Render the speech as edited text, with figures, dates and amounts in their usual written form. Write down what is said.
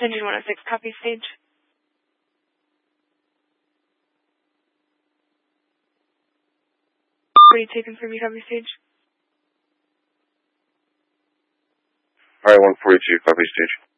Engine 106, copy stage. What are you taking for me, copy stage? Alright, 142, copy stage.